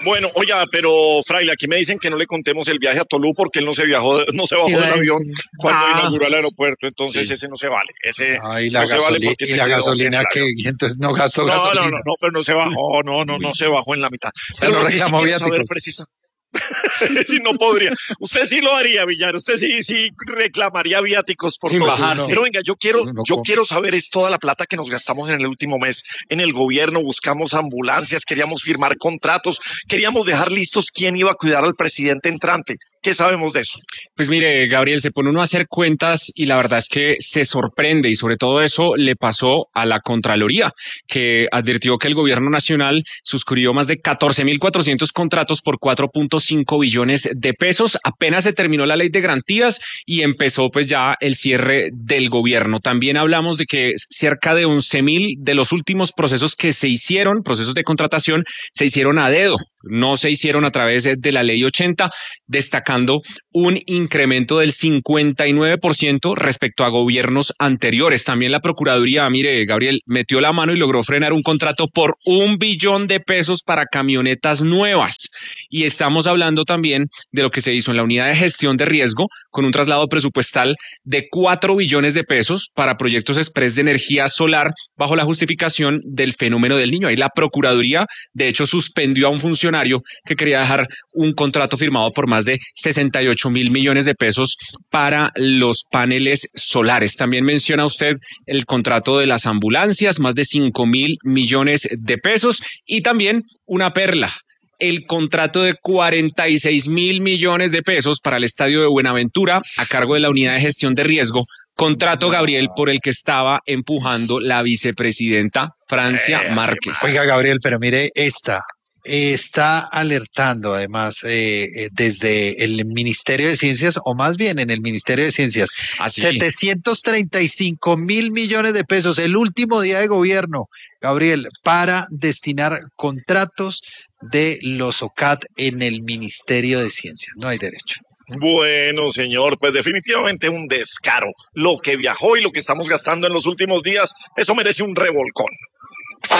Bueno, oiga, pero Fraile, aquí me dicen que no le contemos el viaje a Tolú porque él no se Sí, bajó va del a avión decir. cuando inauguró el aeropuerto, entonces Sí. ese no se vale, ese Ah, no se vale porque y se la quedó en el gasolina que, avión. y entonces no gastó gasolina. No, pero no se bajó, no se bajó en la mitad. O sea, Pero no lo que sí reclamó quiero saber viáticos. sí, no podría. Usted sí lo haría, Villar. Usted sí reclamaría viáticos por Sin todo. Pues bajar, uno, Pero sí. venga, uno yo come. quiero saber es toda la plata que nos gastamos en el último mes en el gobierno. Buscamos ambulancias, queríamos firmar contratos, queríamos dejar listos quién iba a cuidar al presidente entrante. ¿Qué sabemos de eso? Pues mire, Gabriel, se pone uno a hacer cuentas y la verdad es que se sorprende y sobre todo eso le pasó a la Contraloría, que advirtió que el gobierno nacional suscribió más de 14.400 contratos por 4.5 billones de pesos. Apenas se terminó la ley de garantías y empezó pues ya el cierre del gobierno. También hablamos de que cerca de 11.000 de los últimos procesos que se hicieron, procesos de contratación, se hicieron a dedo, no se hicieron a través de la ley 80, destacando un incremento del 59% respecto a gobiernos anteriores. También la Procuraduría, mire, Gabriel, metió la mano y logró frenar un contrato por 1 billón de pesos para camionetas nuevas. Y estamos hablando también de lo que se hizo en la unidad de gestión de riesgo con un traslado presupuestal de 4 billones de pesos para proyectos express de energía solar bajo la justificación del fenómeno del niño. Ahí la Procuraduría, de hecho, suspendió a un funcionario que quería dejar un contrato firmado por más de 68.000 millones de pesos para los paneles solares. También menciona usted el contrato de las ambulancias, más de 5.000 millones de pesos y también una perla, el contrato de 46.000 millones de pesos para el estadio de Buenaventura a cargo de la unidad de gestión de riesgo. Contrato, Gabriel, No. por el que estaba empujando la vicepresidenta Francia Ay, Márquez. Oiga, Gabriel, pero mire esta. Está alertando además desde el Ministerio de Ciencias, o más bien en el Ministerio de Ciencias, Así. 735.000 millones de pesos, el último día de gobierno, Gabriel, para destinar contratos de los OCAT en el Ministerio de Ciencias. No hay derecho. Bueno, señor, pues definitivamente un descaro. Lo que viajó y lo que estamos gastando en los últimos días, eso merece un revolcón.